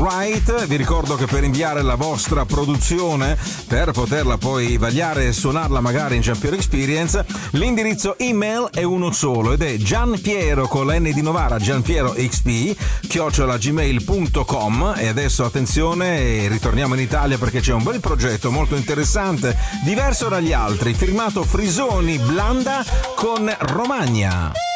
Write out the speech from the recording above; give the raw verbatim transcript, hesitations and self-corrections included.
Right. Vi ricordo che per inviare la vostra produzione, per poterla poi vagliare e suonarla magari in Giampiero Experience, l'indirizzo email è uno solo ed è Gianpiero con la N di Novara, Gianpiero xp chiocciola gmail punto com. E adesso attenzione, ritorniamo in Italia perché c'è un bel progetto molto interessante, diverso dagli altri, firmato Frisoni Blanda con Romagna.